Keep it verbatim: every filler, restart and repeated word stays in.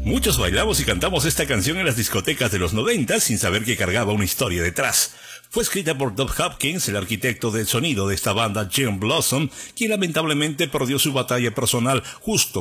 Muchos bailamos y cantamos esta canción en las discotecas de los noventa sin saber que cargaba una historia detrás. Fue escrita por Doug Hopkins, el arquitecto del sonido de esta banda Jim Blossom, quien lamentablemente perdió su batalla personal justo